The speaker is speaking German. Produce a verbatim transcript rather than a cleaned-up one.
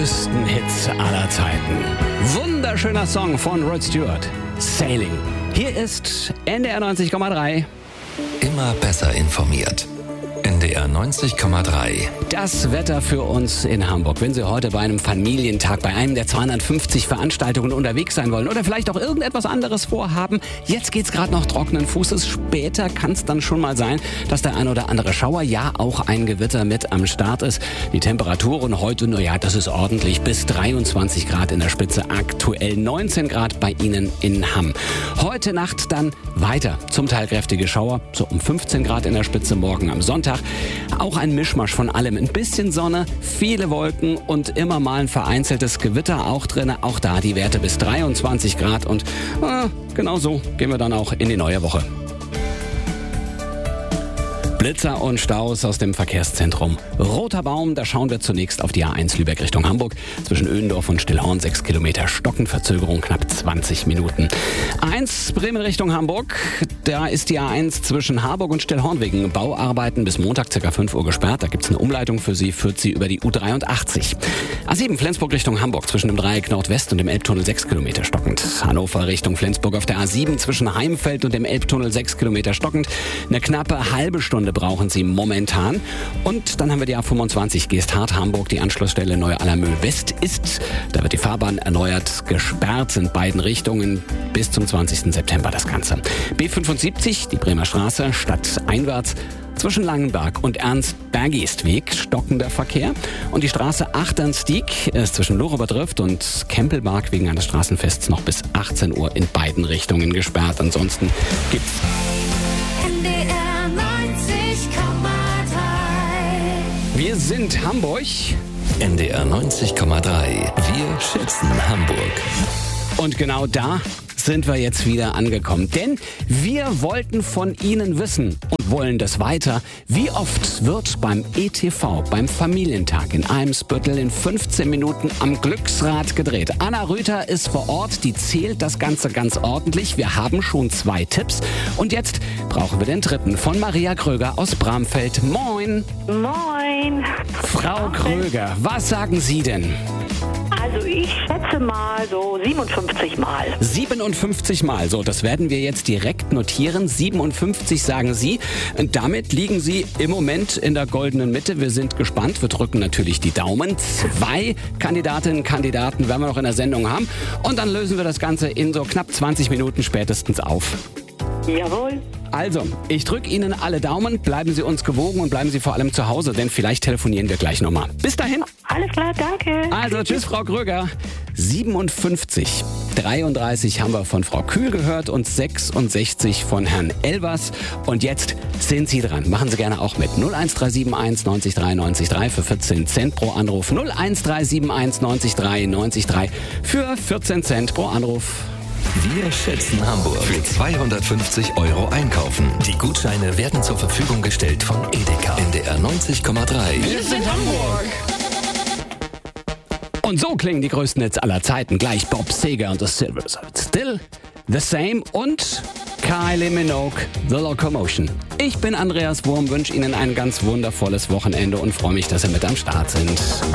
größten Hits aller Zeiten. Wunderschöner Song von Rod Stewart. Sailing. Hier ist N D R neunzig Komma drei. Immer besser informiert. N D R neunzig Komma drei. Das Wetter für uns in Hamburg. Wenn Sie heute bei einem Familientag, bei einem der zweihundertfünfzig Veranstaltungen unterwegs sein wollen oder vielleicht auch irgendetwas anderes vorhaben, jetzt geht's gerade noch trockenen Fußes. Später kann es dann schon mal sein, dass der ein oder andere Schauer, ja auch ein Gewitter mit am Start ist. Die Temperaturen heute, naja, das ist ordentlich, bis dreiundzwanzig Grad in der Spitze. Aktuell neunzehn Grad bei Ihnen in Hamm. Heute Nacht dann weiter. Zum Teil kräftige Schauer, so um fünfzehn Grad in der Spitze morgen am Sonntag. Auch ein Mischmasch von allem. Ein bisschen Sonne, viele Wolken und immer mal ein vereinzeltes Gewitter auch drin. Auch da die Werte bis dreiundzwanzig Grad und äh, genau so gehen wir dann auch in die neue Woche. Blitzer und Staus aus dem Verkehrszentrum. Roter Baum, da schauen wir zunächst auf die A eins Lübeck Richtung Hamburg. Zwischen Öhendorf und Stillhorn sechs Kilometer Stocken, Verzögerung knapp zwanzig Minuten. A eins Bremen Richtung Hamburg, da ist die A eins zwischen Harburg und Stillhorn wegen Bauarbeiten bis Montag ca. fünf Uhr gesperrt. Da gibt's eine Umleitung für Sie, führt Sie über die U dreiundachtzig. A sieben Flensburg Richtung Hamburg, zwischen dem Dreieck Nordwest und dem Elbtunnel sechs Kilometer stockend. Hannover Richtung Flensburg auf der A sieben zwischen Heimfeld und dem Elbtunnel sechs Kilometer stockend. Eine knappe halbe Stunde brauchen Sie momentan. Und dann haben wir die A fünfundzwanzig Geesthardt Hamburg, die Anschlussstelle Neu-Allermöhl West ist. Da wird die Fahrbahn erneuert gesperrt in beiden Richtungen bis zum zwanzigsten September das Ganze. B fünfundsiebzig, die Bremer Straße, stadteinwärts. Zwischen Langenberg und Ernst-Bergist-Weg stockender Verkehr. Und die Straße Achternstieg ist zwischen Loroberdrift und Kempelberg wegen eines Straßenfests noch bis achtzehn Uhr in beiden Richtungen gesperrt. Ansonsten gibt's Wir sind Hamburg. N D R neunzig Komma drei. Wir schätzen Hamburg. Und genau da sind wir jetzt wieder angekommen. Denn wir wollten von Ihnen wissen und wollen das weiter. Wie oft wird beim E T V, beim Familientag in Eimsbüttel in fünfzehn Minuten am Glücksrad gedreht? Anna Rüther ist vor Ort, die zählt das Ganze ganz ordentlich. Wir haben schon zwei Tipps. Und jetzt brauchen wir den dritten von Maria Kröger aus Bramfeld. Moin! Moin! Frau Kröger, was sagen Sie denn? Also ich schätze mal so siebenundfünfzig Mal. siebenundfünfzig Mal, so das werden wir jetzt direkt notieren. siebenundfünfzig sagen Sie. Und damit liegen Sie im Moment in der goldenen Mitte. Wir sind gespannt, wir drücken natürlich die Daumen. Zwei Kandidatinnen und Kandidaten werden wir noch in der Sendung haben. Und dann lösen wir das Ganze in so knapp zwanzig Minuten spätestens auf. Jawohl. Also, ich drücke Ihnen alle Daumen, bleiben Sie uns gewogen und bleiben Sie vor allem zu Hause, denn vielleicht telefonieren wir gleich nochmal. Bis dahin. Alles klar, danke. Also, tschüss, Frau Kröger. siebenundfünfzig, dreiunddreißig haben wir von Frau Kühl gehört und sechsundsechzig von Herrn Elvers. Und jetzt sind Sie dran. Machen Sie gerne auch mit. null eins drei sieben eins neun drei neun drei für vierzehn Cent pro Anruf. null eins drei sieben eins neun drei neun drei für vierzehn Cent pro Anruf. Wir schätzen Hamburg. Für zweihundertfünfzig Euro einkaufen. Die Gutscheine werden zur Verfügung gestellt von Edeka. N D R neunzig Komma drei. Wir sind Hamburg. Und so klingen die größten Hits aller Zeiten. Gleich Bob Seger und The Silvers. Still the Same und Kylie Minogue, The Locomotion. Ich bin Andreas Wurm, wünsche Ihnen ein ganz wundervolles Wochenende und freue mich, dass Sie mit am Start sind.